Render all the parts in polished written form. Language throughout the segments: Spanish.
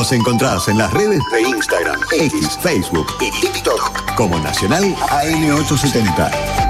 Nos encontrás en las redes de Instagram, X, Facebook y TikTok como Nacional AM870.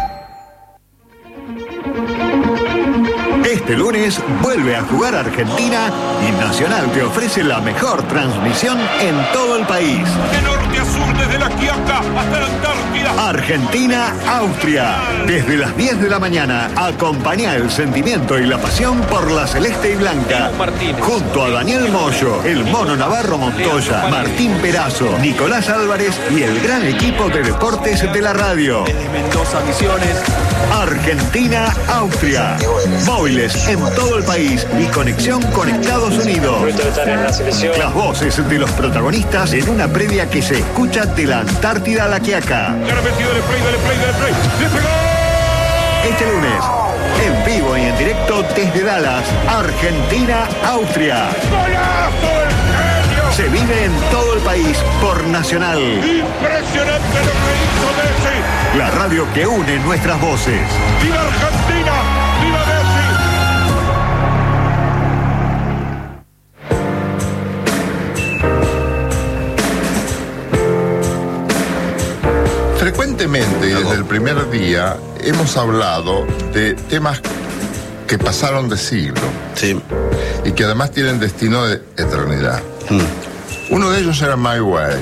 Este lunes vuelve a jugar Argentina y Nacional te ofrece la mejor transmisión en todo el país. De norte a sur, desde la Quiaca hasta la Antártida. Argentina-Austria. Desde las 10 de la mañana, acompañá el sentimiento y la pasión por la celeste y blanca. Junto a Daniel Moyo, el Mono Navarro Montoya, Martín Perazo, Nicolás Álvarez y el gran equipo de deportes de la radio. Desde Mendoza, Misiones. Argentina-Austria. Móviles en todo el país y conexión con Estados Unidos. Las voces de los protagonistas en una previa que se escucha de la Antártida a la Quiaca. Dale play. ¡Le pegó! Este lunes, en vivo y en directo desde Dallas, Argentina-Austria. ¡Golazo el genio! Se vive en todo el país por Nacional. ¡Impresionante lo que hizo Messi! La radio que une nuestras voces. ¡Viva Argentina! ¡Viva Messi! Frecuentemente y desde el primer día hemos hablado de temas que pasaron de siglo. Sí. Y que además tienen destino de eternidad. Uno de ellos era My Way.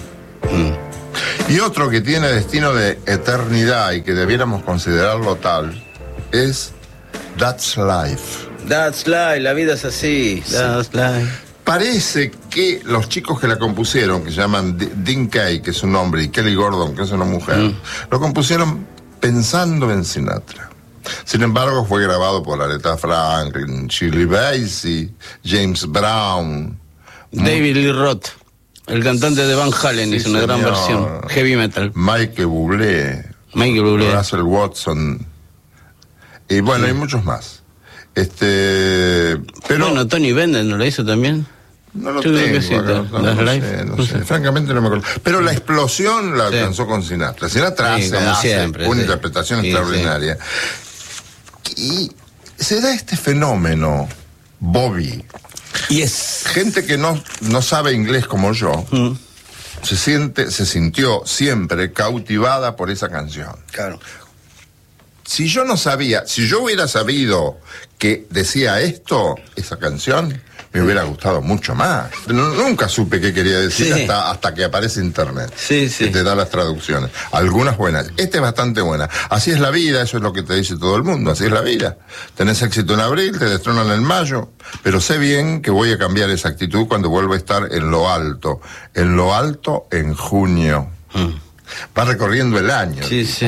Y otro que tiene destino de eternidad y que debiéramos considerarlo tal es That's Life. That's life, la vida es así. That's life. Parece que los chicos que la compusieron, que se llaman Dean Kay, que es un hombre, y Kelly Gordon, que es una mujer, lo compusieron pensando en Sinatra. Sin embargo, fue grabado por Aretha Franklin, Shirley Bassey, James Brown, David Lee Roth, el cantante de Van Halen, hizo una gran versión, heavy metal. Michael Bublé, Russell Watson, y bueno, hay muchos más. Pero bueno, Tony Bennett no lo hizo también. No lo Yo tengo, creo que sí, no sé. Francamente no me acuerdo. Pero la explosión la alcanzó con Sinatra. Sinatra hace una interpretación extraordinaria. Y se da este fenómeno, Bobby. Gente que no sabe inglés como yo, se sintió siempre cautivada por esa canción. Claro. Si yo hubiera sabido que decía esto, esa canción, me hubiera gustado mucho más. Nunca supe qué quería decir hasta que aparece internet. Que te da las traducciones. Algunas buenas. Esta es bastante buena. Así es la vida, eso es lo que te dice todo el mundo. Así es la vida. Tenés éxito en abril, te destronan en mayo. Pero sé bien que voy a cambiar esa actitud cuando vuelva a estar en lo alto. En lo alto en junio. Va recorriendo el año.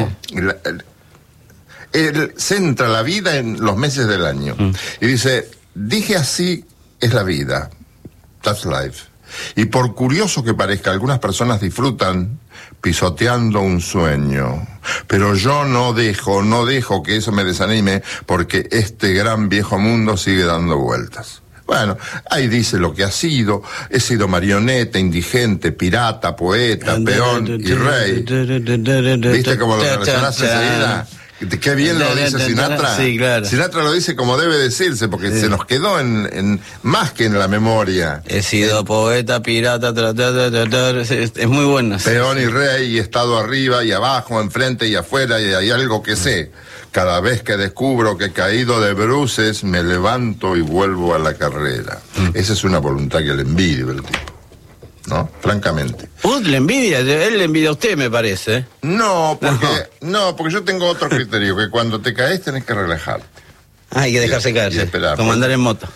Él centra la vida en los meses del año. Y dice, dije así es la vida. That's life. Y por curioso que parezca, algunas personas disfrutan pisoteando un sueño. Pero yo no dejo que eso me desanime, porque este gran viejo mundo sigue dando vueltas. Bueno, ahí dice lo que ha sido. He sido marioneta, indigente, pirata, poeta, peón y rey. ¿Viste cómo lo relacionaste enseguida? Qué bien lo dice Sinatra. Sí, claro. Sinatra lo dice como debe decirse, porque se nos quedó en más que en la memoria. He sido poeta, pirata, es muy bueno. Peón y rey, y he estado arriba y abajo, enfrente y afuera, y hay algo que sé. Cada vez que descubro que he caído de bruces, me levanto y vuelvo a la carrera. Esa es una voluntad que le envidio el tipo, ¿no? Francamente. ¿Le envidia? Él le envidia a usted, me parece. No, porque yo tengo otro criterio, que cuando te caes tenés que relajarte. Hay que dejarse caer, como andar en moto.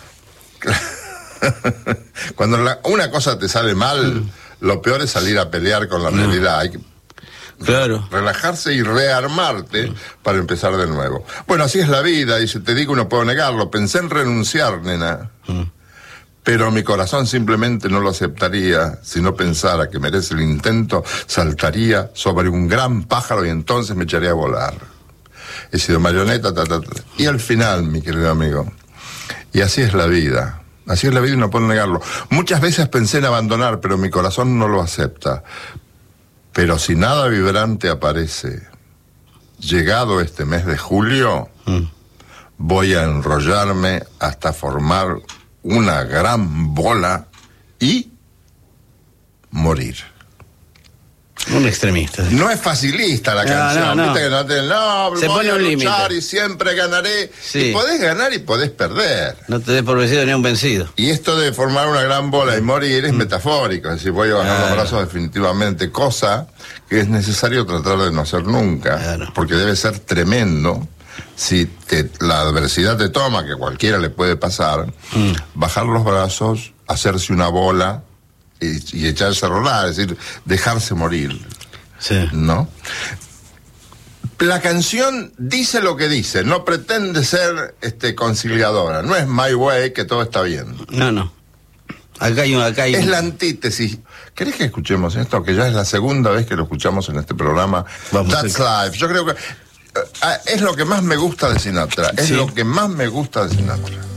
Cuando una cosa te sale mal, lo peor es salir a pelear con la realidad. Hay que relajarse y rearmarte para empezar de nuevo. Bueno, así es la vida, y si te digo no puedo negarlo. Pensé en renunciar, nena. Pero mi corazón simplemente no lo aceptaría. Si no pensara que merece el intento, saltaría sobre un gran pájaro y entonces me echaría a volar. He sido marioneta, Y al final, mi querido amigo, y así es la vida. Así es la vida y no puedo negarlo. Muchas veces pensé en abandonar, pero mi corazón no lo acepta. Pero si nada vibrante aparece, llegado este mes de julio, voy a enrollarme hasta formar una gran bola y morir. Un extremista. No es facilista la canción. No. Viste que se voy pone a un luchar límite y siempre ganaré. Sí. Y podés ganar y podés perder. No te des por vencido ni un vencido. Y esto de formar una gran bola y morir es metafórico. Es decir, voy a bajar los brazos definitivamente, cosa que es necesario tratar de no hacer nunca, porque debe ser tremendo. Si la adversidad te toma, que cualquiera le puede pasar, bajar los brazos, hacerse una bola y echarse a rolar, es decir, dejarse morir. Sí. ¿No? La canción dice lo que dice, no pretende ser conciliadora, no es My Way, que todo está bien. No. Acá hay es la antítesis. ¿Querés que escuchemos esto? Que ya es la segunda vez que lo escuchamos en este programa. That's Life. Yo creo que es lo que más me gusta de Sinatra. Es lo que más me gusta de Sinatra.